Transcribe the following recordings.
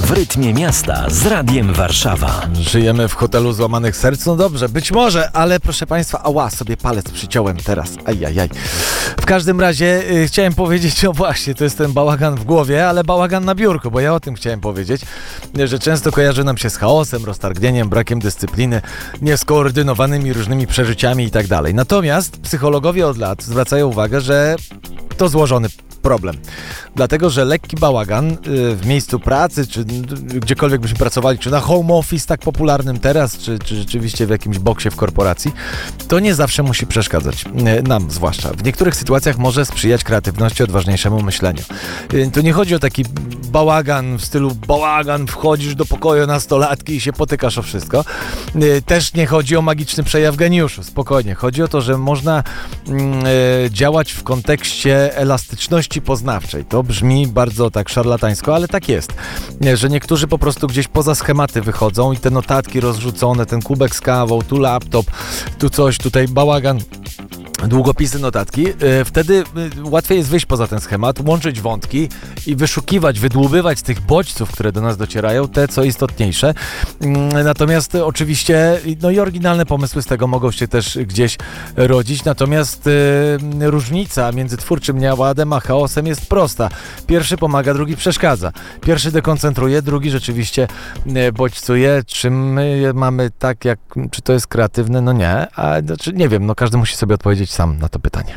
W rytmie miasta z Radiem Warszawa. Żyjemy w hotelu złamanych serc? No dobrze, być może, ale proszę Państwa, ała, sobie palec przyciąłem teraz. Ajajaj. W każdym razie chciałem powiedzieć, o właśnie, to jest ten bałagan w głowie, ale bałagan na biurku, bo ja o tym chciałem powiedzieć, że często kojarzy nam się z chaosem, roztargnieniem, brakiem dyscypliny, nieskoordynowanymi różnymi przeżyciami i tak dalej. Natomiast psychologowie od lat zwracają uwagę, że to złożony problem. Dlatego, że lekki bałagan w miejscu pracy, czy gdziekolwiek byśmy pracowali, czy na home office tak popularnym teraz, czy rzeczywiście w jakimś boksie w korporacji, to nie zawsze musi przeszkadzać. Nam zwłaszcza. W niektórych sytuacjach może sprzyjać kreatywności, odważniejszemu myśleniu. Tu nie chodzi o taki bałagan w stylu bałagan, wchodzisz do pokoju nastolatki i się potykasz o wszystko. Też nie chodzi o magiczny przejaw geniuszu. Spokojnie. Chodzi o to, że można działać w kontekście elastyczności poznawczej. To brzmi bardzo tak szarlatańsko, ale tak jest, że niektórzy po prostu gdzieś poza schematy wychodzą i te notatki rozrzucone, ten kubek z kawą, tu laptop, tu coś, tutaj bałagan, długopisy, notatki. Wtedy łatwiej jest wyjść poza ten schemat, łączyć wątki i wyszukiwać, wydłubywać z tych bodźców, które do nas docierają, te co istotniejsze. Natomiast oczywiście, no i oryginalne pomysły z tego mogą się też gdzieś rodzić, natomiast różnica między twórczym nieładem a chaosem jest prosta. Pierwszy pomaga, drugi przeszkadza. Pierwszy dekoncentruje, drugi rzeczywiście bodźcuje. Czy my mamy tak, jak, czy to jest kreatywne? No nie, znaczy nie wiem, no każdy musi sobie odpowiedzieć sam na to pytanie.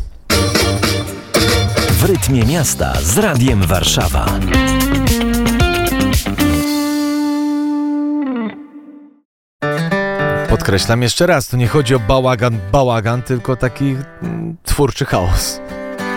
W rytmie miasta z Radiem Warszawa. Podkreślam jeszcze raz, tu nie chodzi o bałagan, tylko taki twórczy chaos.